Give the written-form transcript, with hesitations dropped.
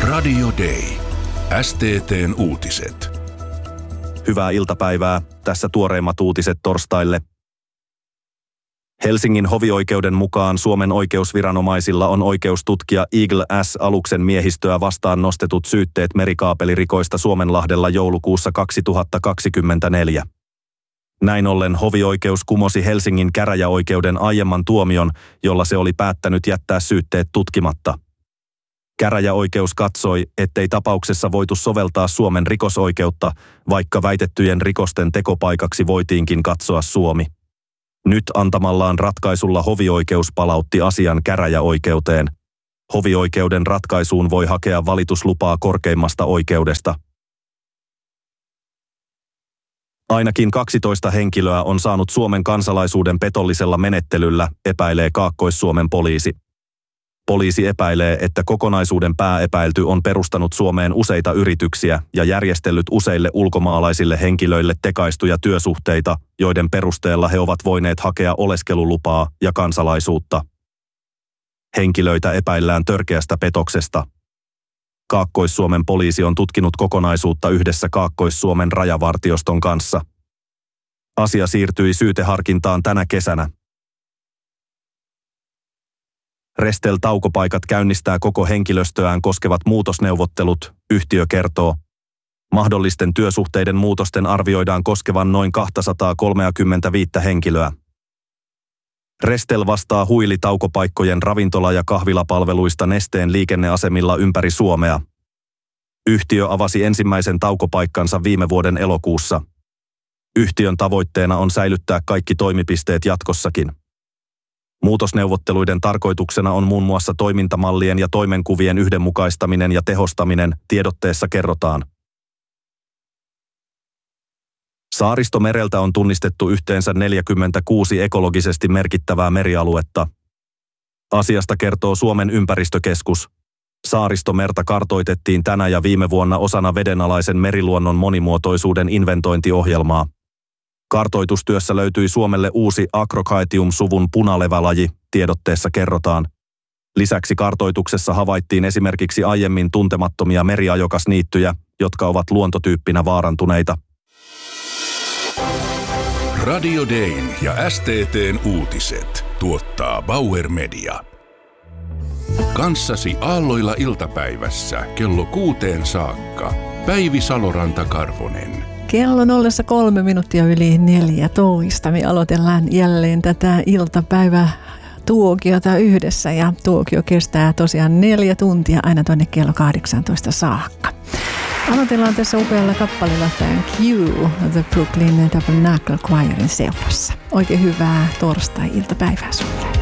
Radio Day. STT:n uutiset. Hyvää iltapäivää. Tässä tuoreimmat uutiset torstaille. Helsingin hovioikeuden mukaan Suomen oikeusviranomaisilla on oikeus tutkia Eagle S-aluksen miehistöä vastaan nostetut syytteet merikaapelirikoista Suomenlahdella joulukuussa 2024. Näin ollen hovioikeus kumosi Helsingin käräjäoikeuden aiemman tuomion, jolla se oli päättänyt jättää syytteet tutkimatta. Käräjäoikeus katsoi, ettei tapauksessa voitu soveltaa Suomen rikosoikeutta, vaikka väitettyjen rikosten tekopaikaksi voitiinkin katsoa Suomi. Nyt antamallaan ratkaisulla hovioikeus palautti asian käräjäoikeuteen. Hovioikeuden ratkaisuun voi hakea valituslupaa korkeimmasta oikeudesta. Ainakin 12 henkilöä on saanut Suomen kansalaisuuden petollisella menettelyllä, epäilee Kaakkois-Suomen poliisi. Poliisi epäilee, että kokonaisuuden pääepäilty on perustanut Suomeen useita yrityksiä ja järjestellyt useille ulkomaalaisille henkilöille tekaistuja työsuhteita, joiden perusteella he ovat voineet hakea oleskelulupaa ja kansalaisuutta. Henkilöitä epäillään törkeästä petoksesta. Kaakkois-Suomen poliisi on tutkinut kokonaisuutta yhdessä Kaakkois-Suomen rajavartioston kanssa. Asia siirtyi syyteharkintaan tänä kesänä. Restel-taukopaikat käynnistää koko henkilöstöään koskevat muutosneuvottelut, yhtiö kertoo. Mahdollisten työsuhteiden muutosten arvioidaan koskevan noin 235 henkilöä. Restel vastaa huilitaukopaikkojen ravintola- ja kahvilapalveluista Nesteen liikenneasemilla ympäri Suomea. Yhtiö avasi ensimmäisen taukopaikkansa viime vuoden elokuussa. Yhtiön tavoitteena on säilyttää kaikki toimipisteet jatkossakin. Muutosneuvotteluiden tarkoituksena on muun muassa toimintamallien ja toimenkuvien yhdenmukaistaminen ja tehostaminen, tiedotteessa kerrotaan. Saaristomereltä on tunnistettu yhteensä 46 ekologisesti merkittävää merialuetta. Asiasta kertoo Suomen ympäristökeskus. Saaristomerta kartoitettiin tänä ja viime vuonna osana vedenalaisen meriluonnon monimuotoisuuden inventointiohjelmaa. Kartoitustyössä löytyi Suomelle uusi Acrochaetium-suvun punalevälaji, tiedotteessa kerrotaan. Lisäksi kartoituksessa havaittiin esimerkiksi aiemmin tuntemattomia meriajokasniittyjä, jotka ovat luontotyyppinä vaarantuneita. Radio Dayn ja STT:n uutiset tuottaa Bauer Media. Kanssasi aalloilla iltapäivässä kello 6 saakka. Päivi Saloranta-Karvonen. Kello 03 minuuttia yli 14. Me aloitellaan jälleen tätä iltapäivätuokiota yhdessä ja tuokio kestää tosiaan 4 tuntia aina tuonne kello 18 saakka. Aloitellaan tässä upealla kappaleella Thank You, The Brooklyn Tabernacle Choirin seurassa. Oikein hyvää torstai-iltapäivää sulle.